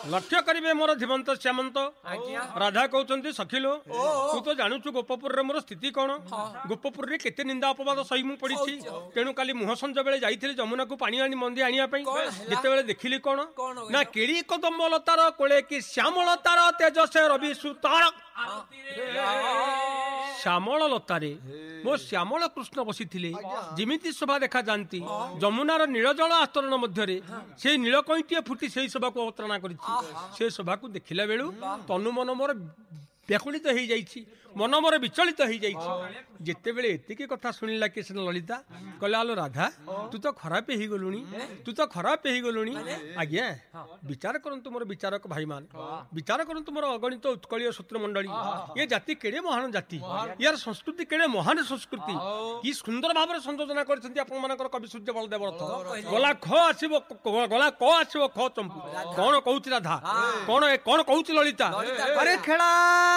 लक्ष्य करिवे मोर धीमंत श्यामंत राधा कहते सखिलो तू तो जानूचु गोपपुर मोर स्थिति कौन गोपपुर केते निंदा अपवाद सही मु पड़ी तेणु काली मुह संज बेले जाइथिली जमुना को पानी आनी मंदी आनिया पई जेतेबेले देखिली कौन ना केड़ी कदम लतार कोले कि श्यामलतार तेजसे रवि सुतार श्यामल लतारे मो श्यामल कृष्ण बसिथिले जिमिति शोभा देखा जानती जमुनार नीलजल आस्तरण मध्यरे से नीलकंठिए फुटी से शोभा को अवतरणा करिछि से शोभा को देखिला बेलू तनु मन मोर व्याकुलित हो जाइछि मन मोर विचलित हो जाइछि जेते बेले एतिके कथा सुनिला कृष्ण ललिता कहला आलो राधा तू तो खराब ही गलुनी तू तो खराब ही गलुनी आज्ञा विचार करंतु मोर विचारक भाई मान विचार करंतु मोर अगणित उत्कलीय सूत्र मंडली ये जाति केड़े महान जाति यार संस्कृति केड़े महान संस्कृति की सुंदर भाव में संयोजन करछंती आपण मानकर कवि सूर्य बलदेव रथ गला ख आसीबो गला क आसीबो ख चंपू कोन कहउछि राधा कोन कहउछि ललिता अरे खेला